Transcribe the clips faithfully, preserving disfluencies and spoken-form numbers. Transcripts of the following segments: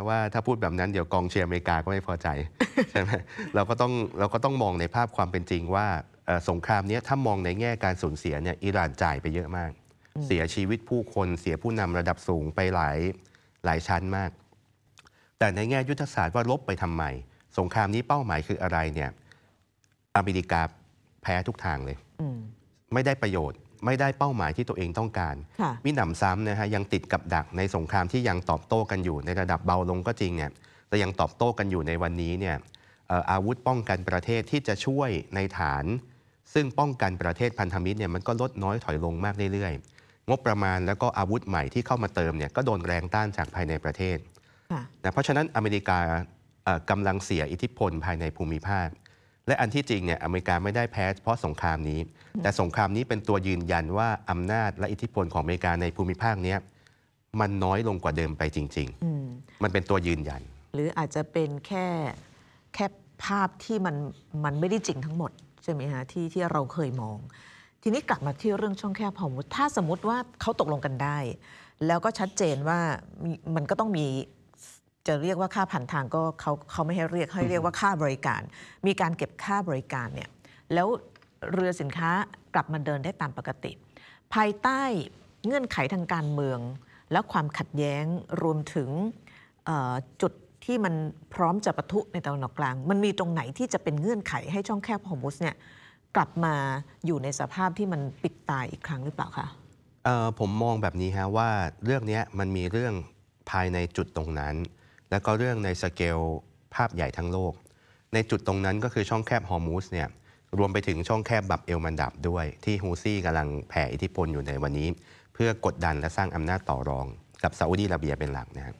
ว่าถ้าพูดแบบนั้นเดี๋ยวกองเชียร์อเมริกาก็ไม่พอใจ ใช่ไหมเราก็ต้องเราก็ต้องมองในภาพความเป็นจริงว่าสงครามนี้ถ้ามองในแง่การสูญเสียเนี่ยอิหร่านจ่ายไปเยอะมากเสียชีวิตผู้คนเสียผู้นำระดับสูงไปหลายหลายชั้นมากแต่ในแง่ยุทธศาสตร์ว่าลบไปทำไมสงครามนี้เป้าหมายคืออะไรเนี่ยอเมริกาแพ้ทุกทางเลยไม่ได้ประโยชน์ไม่ได้เป้าหมายที่ตัวเองต้องการมิหนำซ้ำนะฮะยังติดกับดักในสงครามที่ยังตอบโต้กันอยู่ในระดับเบาลงก็จริงเนี่ยแต่ยังตอบโต้กันอยู่ในวันนี้เนี่ยอาวุธป้องกันประเทศที่จะช่วยในฐานซึ่งป้องกันประเทศพันธมิตรเนี่ยมันก็ลดน้อยถอยลงมากเรื่อยๆงบประมาณแล้วก็อาวุธใหม่ที่เข้ามาเติมเนี่ยก็โดนแรงต้านจากภายในประเทศนะเพราะฉะนั้นอเมริกากำลังเสียอิทธิพลภายในภูมิภาคและอันที่จริงเนี่ยอเมริกาไม่ได้แพ้เพราะสงครามนี้แต่สงครามนี้เป็นตัวยืนยันว่าอำนาจและอิทธิพลของอเมริกาในภูมิภาคนี้มันน้อยลงกว่าเดิมไปจริงๆมันเป็นตัวยืนยันหรืออาจจะเป็นแค่แค่ภาพที่มันมันไม่ได้จริงทั้งหมดใช่ไหมฮะที่ที่เราเคยมองทีนี้กลับมาที่เรื่องช่องแคบฮอร์มุซถ้าสมมติว่าเขาตกลงกันได้แล้วก็ชัดเจนว่ามันก็ต้องมีจะเรียกว่าค่าผ่านทางก็เขาเขาไม่ให้เรียกให้เรียกว่าค่าบริการมีการเก็บค่าบริการเนี่ยแล้วเรือสินค้ากลับมาเดินได้ตามปกติภายใต้เงื่อนไขทางการเมืองและความขัดแย้งรวมถึงจุดที่มันพร้อมจะปะทุในตะวันออกกลางมันมีตรงไหนที่จะเป็นเงื่อนไขให้ช่องแคบฮอร์มุซเนี่ยกลับมาอยู่ในสภาพที่มันปิดตายอีกครั้งหรือเปล่าคะผมมองแบบนี้ฮะว่าเรื่องนี้มันมีเรื่องภายในจุดตรงนั้นแล้วก็เรื่องในสเกลภาพใหญ่ทั้งโลกในจุดตรงนั้นก็คือช่องแคบฮอร์มุซเนี่ยรวมไปถึงช่องแคบบับเอลมันดับด้วยที่ฮูซี่กำลังแผ่อิทธิพลอยู่ในวันนี้เพื่อกดดันและสร้างอำนาจต่อรองกับซาอุดีอาระเบียเป็นหลักนะครับ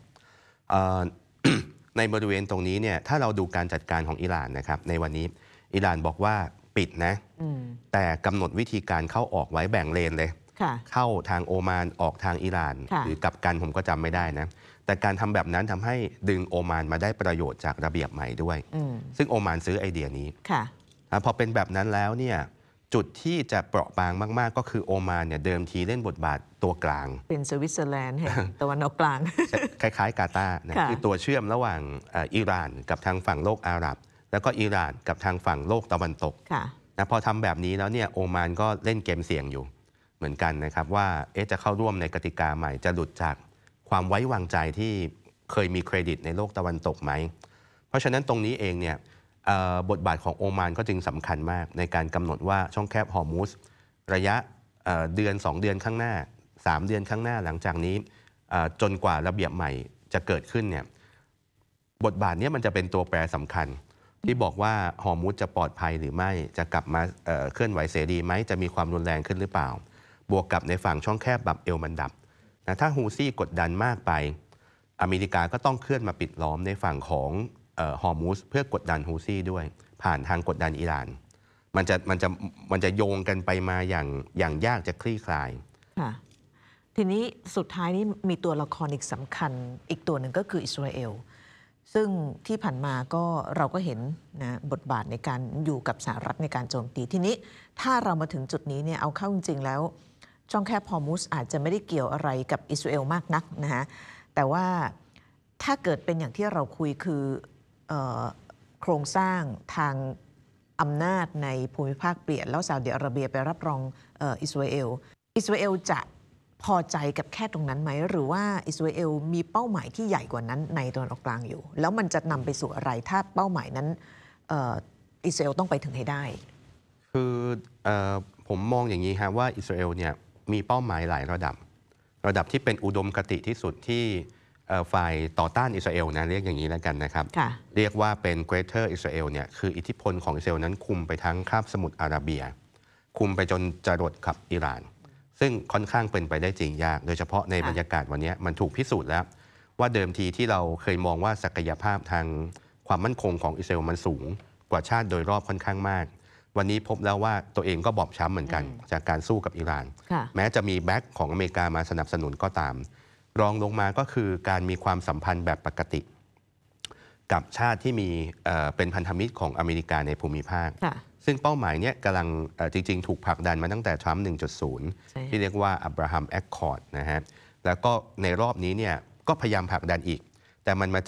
ในบริเวณตรงนี้เนี่ยถ้าเราดูการจัดการของอิหร่านนะครับในวันนี้อิหร่านบอกว่าปิดนะแต่กำหนดวิธีการเข้าออกไว้แบ่งเลนเลยเข้าทางโอมานออกทางอิหร่านหรือกลับกันผมก็จำไม่ได้นะแต่การทำแบบนั้นทำให้ดึงโอมานมาได้ประโยชน์จากระเบียบใหม่ด้วยซึ่งโอมานซื้อไอเดียนี้พอเป็นแบบนั้นแล้วเนี่ยจุดที่จะเปราะบางมากๆก็คือโอมานเนี่ยเดิมทีเล่นบทบาทตัวกลางเป็นสวิตเซอร์แลนด์แห่งตะวันออกกลางคล้ายๆกาตาร์นะคือตัวเชื่อมระหว่างอิหร่านกับทางฝั่งโลกอาหรับแล้วก็อิหร่านกับทางฝั่งโลกตะวันตกนะพอทำแบบนี้แล้วเนี่ยโอมานก็เล่นเกมเสี่ยงอยู่เหมือนกันนะครับว่าเอ๊ะจะเข้าร่วมในกติกาใหม่จะหลุดจากความไว้วางใจที่เคยมีเครดิตในโลกตะวันตกไหมเพราะฉะนั้นตรงนี้เองเนี่ยบทบาทของโอมานก็จึงสำคัญมากในการกำหนดว่าช่องแคบฮอร์มุซระยะเดือนสองเดือนข้างหน้าสามเดือนข้างหน้าหลังจากนี้จนกว่าระเบียบใหม่จะเกิดขึ้นเนี่ยบทบาทนี้มันจะเป็นตัวแปรสำคัญที่บอกว่าฮอร์มุซจะปลอดภัยหรือไม่จะกลับมาเคลื่อนไหวเสรีไหมจะมีความรุนแรงขึ้นหรือเปล่าบวกกับในฝั่งช่องแคบบับเอลมันดับนะถ้าฮูซี่กดดันมากไปอเมริกาก็ต้องเคลื่อนมาปิดล้อมในฝั่งของฮอร์มุซเพื่อกดดันฮูซี่ด้วยผ่านทางกดดันอิหร่านมันจะมันจะมันจะโยงกันไปมาอย่างอย่างยากจะคลี่คลายค่ะทีนี้สุดท้ายนี้มีตัวละครอีกสำคัญอีกตัวหนึ่งก็คืออิสราเอลซึ่งที่ผ่านมาก็เราก็เห็นนะบทบาทในการอยู่กับสหรัฐในการโจมตีทีนี้ถ้าเรามาถึงจุดนี้เนี่ยเอาเข้าจริงๆแล้วช่องแคบฮอร์มุซอาจจะไม่ได้เกี่ยวอะไรกับอิสราเอลมากนักนะฮะแต่ว่าถ้าเกิดเป็นอย่างที่เราคุยคือโครงสร้างทางอำนาจในภูมิภาคเปลี่ยนแล้วซาอุดิอาระเบียไปรับรองอิสราเอลอิสราเอลจะพอใจกับแค่ตรงนั้นไหมหรือว่าอิสราเอลมีเป้าหมายที่ใหญ่กว่านั้นในตะวันออกกลางอยู่แล้วมันจะนำไปสู่อะไรถ้าเป้าหมายนั้นอิสราเอลต้องไปถึงให้ได้คือผมมองอย่างนี้ครับว่าอิสราเอลเนี่ยมีเป้าหมายหลายระดับระดับที่เป็นอุดมคติที่สุดที่ฝ่ายต่อต้านอิสราเอลนะเรียกอย่างนี้แล้วกันนะครับเรียกว่าเป็น Greater Israel เนี่ยคืออิทธิพลของอิสราเอลนั้นคุมไปทั้งคาบสมุทรอาระเบียคุมไปจนจรดกับอิหร่านซึ่งค่อนข้างเป็นไปได้จริงยากโดยเฉพาะในบรรยากาศวันนี้มันถูกพิสูจน์แล้วว่าเดิมทีที่เราเคยมองว่าศักยภาพทางความมั่นคงของอิสราเอลมันสูงกว่าชาติโดยรอบค่อนข้างมากวันนี้พบแล้วว่าตัวเองก็บอบช้ำเหมือนกันจากการสู้กับอิหร่านแม้จะมีแบ็คของอเมริกามาสนับสนุนก็ตามรองลงมาก็คือการมีความสัมพันธ์แบบปกติกับชาติที่มีเป็นพันธมิตรของอเมริกาในภูมิภาคซึ่งเป้าหมายนี้กำลังจริงๆถูกผลักดันมาตั้งแต่ทรัมป์ หนึ่งจุดศูนย์ ที่เรียกว่าอับราฮัมแอคคอร์ดนะฮะแล้วก็ในรอบนี้เนี่ยก็พยายามผลักดันอีกแต่มันมา